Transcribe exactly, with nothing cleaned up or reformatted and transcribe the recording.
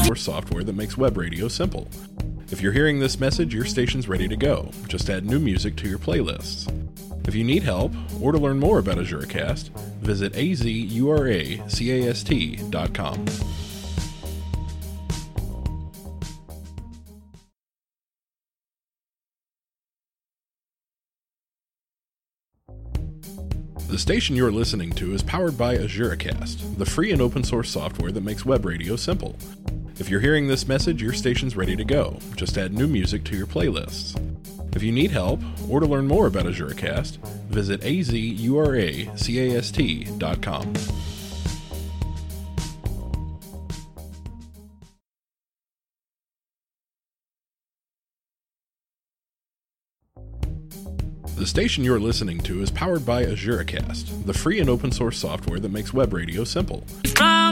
source software that makes web radio simple. If you're hearing this message, your station's ready to go. Just add new music to your playlists. If you need help, or to learn more about AzureCast, visit a z u r a c a s t dot com. The station you're listening to is powered by AzureCast, the free and open source software that makes web radio simple. If you're hearing this message, your station's ready to go. Just add new music to your playlists. If you need help, or to learn more about AzureCast, visit a z u r a c a s t dot com. The station you're listening to is powered by AzureCast, the free and open source software that makes web radio simple.